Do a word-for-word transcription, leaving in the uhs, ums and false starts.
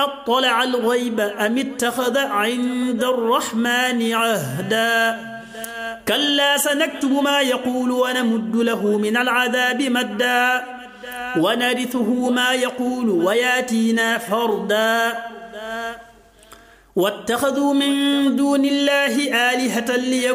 أطلع الغيب أم اتخذ عند الرحمن عهدا كلا سنكتب ما يقول ونمد له من العذاب مدا ونرثه ما يقول وياتينا فردا واتخذوا من دون الله آلهة ليكونوا